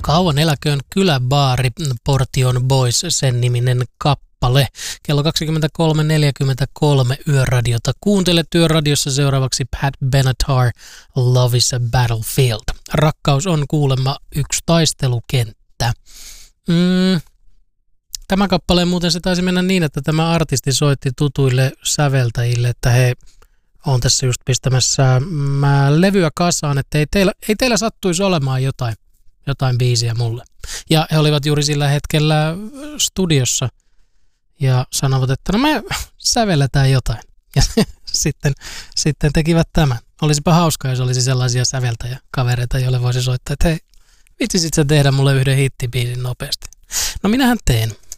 Kauan eläköön kyläbaari, Portion Boys, sen niminen kappale. Kello 23.43 Yöradiota. Kuuntele Yöradiossa seuraavaksi Pat Benatar, Love is a Battlefield. Rakkaus on kuulemma yksi taistelukenttä. Tämä kappale muuten se taisi mennä niin, että tämä artisti soitti tutuille säveltäjille, että he on tässä just pistämässä levyä kasaan, että ei teillä sattuisi olemaan jotain biisiä mulle. Ja he olivat juuri sillä hetkellä studiossa ja sanovat, että no me sävelletään jotain. Ja sitten tekivät tämän. Olisipa hauskaa, jos olisi sellaisia säveltäjäkavereita, joille voisi soittaa, että hei, vitsisit sä tehdä mulle yhden hittibiisin nopeasti. No minähän teen.